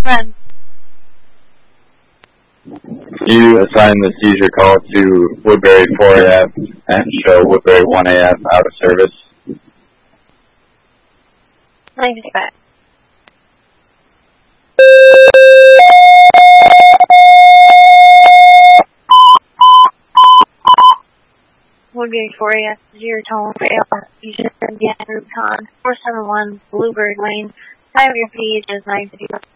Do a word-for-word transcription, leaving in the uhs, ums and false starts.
Run. You assign the seizure call to Woodbury four A F and show Woodbury one A F out of service. nine fifty-five. Woodbury four A F, zero tone for Air Fusion, Indiana Rubicon, four seven one, Bluebird Lane. Time of your page is nine fifty-five.